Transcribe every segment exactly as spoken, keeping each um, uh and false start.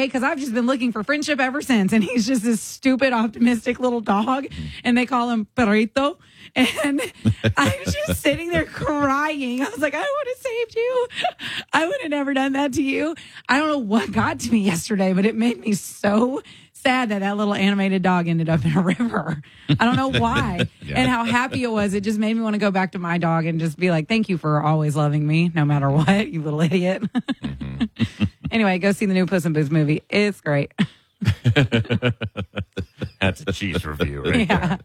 okay? Because I've just been looking for friendship ever since. And he's just this stupid, optimistic little dog. And they call him Perrito. And I was just sitting there crying. I was like, I would have saved you. I would have never done that to you. I don't know what got to me yesterday, but it made me so sad that that little animated dog ended up in a river. I don't know why. yeah. And how happy it was. It just made me want to go back to my dog and just be like, thank you for always loving me, no matter what, you little idiot. Mm-hmm. Anyway, go see the new Puss in Boots movie. It's great. That's a cheese review, right yeah. there.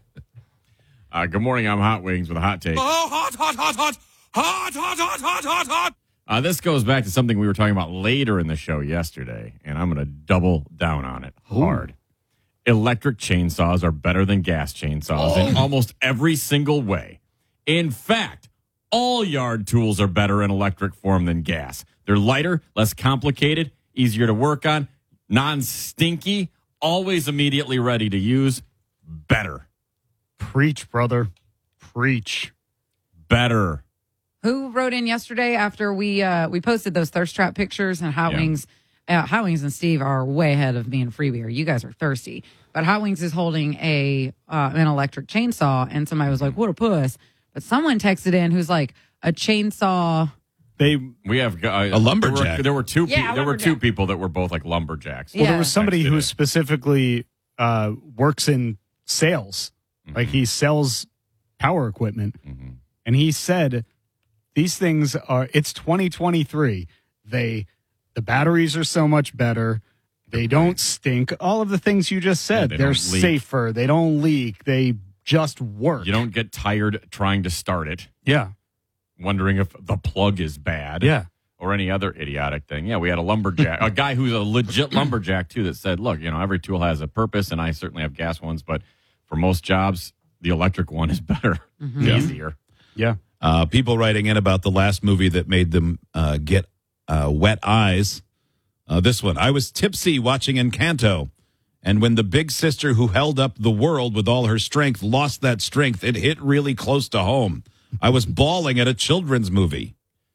Uh, good morning. I'm Hot Wings with a hot take. Oh, hot, hot, hot, hot, hot, hot, hot, hot, hot, hot. Uh, this goes back to something we were talking about later in the show yesterday, and I'm going to double down on it hard. Ooh. Electric chainsaws are better than gas chainsaws oh. in almost every single way. In fact, all yard tools are better in electric form than gas. They're lighter, less complicated, easier to work on, non-stinky, always immediately ready to use. Better. Preach, brother. Preach. Better. Who wrote in yesterday after we uh, we posted those thirst trap pictures and Hot yeah. Wings? Uh, Hot Wings and Steve are way ahead of me in free beer. You guys are thirsty, but Hot Wings is holding a uh, an electric chainsaw, and somebody was like, "What a puss!" But someone texted in who's like, "A chainsaw." They we have uh, a lumberjack. There were, there were two. Yeah, pe- there were two people that were both like lumberjacks. Well, yeah. there was somebody who it. specifically uh, works in sales, mm-hmm. like he sells power equipment, mm-hmm. and he said. These things are, it's twenty twenty-three. They, the batteries are so much better. They don't stink. All of the things you just said. Yeah, they They're don't leak. safer. They don't leak. They just work. You don't get tired trying to start it. Yeah. Wondering if the plug is bad. Yeah. Or any other idiotic thing. Yeah, we had a lumberjack, a guy who's a legit lumberjack, too, that said, look, you know, every tool has a purpose, and I certainly have gas ones, but for most jobs, the electric one is better, mm-hmm. easier. Yeah. Uh, people writing in about the last movie that made them uh, get uh, wet eyes. Uh, this one. I was tipsy watching Encanto, and when the big sister who held up the world with all her strength lost that strength, it hit really close to home. I was bawling at a children's movie.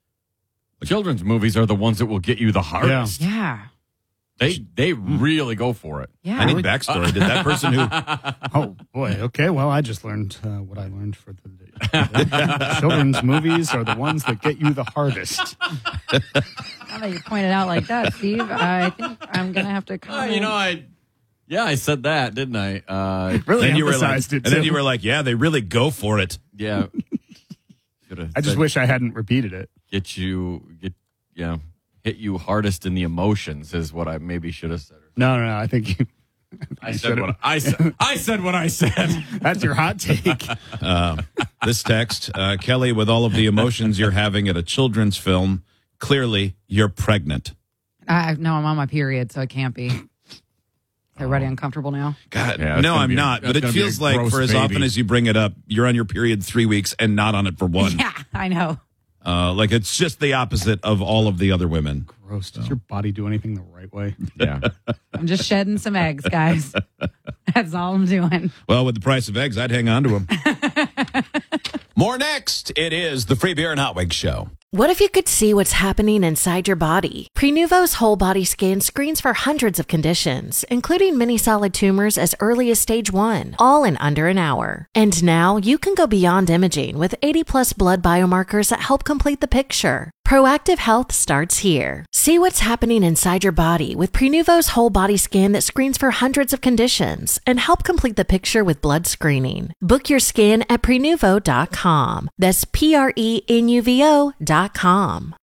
Children's movies are the ones that will get you the hardest. Yeah. yeah. They they really go for it. Yeah. I need backstory. Did that person who... Oh, boy. Okay, well, I just learned uh, what I learned for the day. Children's movies are the ones that get you the hardest. Now that you pointed out like that, Steve, I think I'm going to have to come. Uh, you know, I... Yeah, I said that, didn't I? Uh, really then you emphasized were like, it, And too. then you were like, yeah, they really go for it. Yeah. I just wish I hadn't repeated it. Get you... Get Yeah. Hit you hardest in the emotions is what I maybe should have said. No, no, no. I think you. I said what I said. I said what I said. That's your hot take. Uh, this text, uh, Kelly, with all of the emotions you're having at a children's film, clearly you're pregnant. I no, I'm on my period, so it can't be. Is everybody uncomfortable now? God, Yeah, no, I'm be a- not. But that's it gonna be a feels like gross for as baby. often as you bring it up, you're on your period three weeks and not on it for one. Yeah, I know. Uh, like it's just the opposite of all of the other women. Gross. Does your body do anything the right way? Yeah. I'm just shedding some eggs, guys. That's all I'm doing. Well, with the price of eggs, I'd hang on to them. More next. It is the Free Beer and Hot Wings Show. What if you could see what's happening inside your body? Prenuvo's whole body scan screens for hundreds of conditions, including many solid tumors as early as stage one, all in under an hour. And now you can go beyond imaging with eighty plus blood biomarkers that help complete the picture. Proactive health starts here. See what's happening inside your body with Prenuvo's whole body scan that screens for hundreds of conditions and help complete the picture with blood screening. Book your scan at prenuvo dot com. That's P R E N U V O dot com.